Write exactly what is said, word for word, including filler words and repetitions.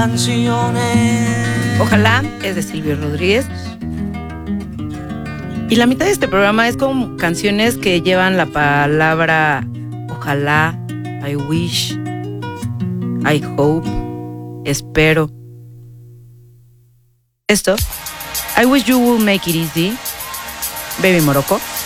Ojalá es de Silvio Rodríguez. Y la mitad de este programa es con canciones que llevan la palabra ojalá, I wish, I hope, espero. Esto, I wish you will make it easy, Baby Morocco.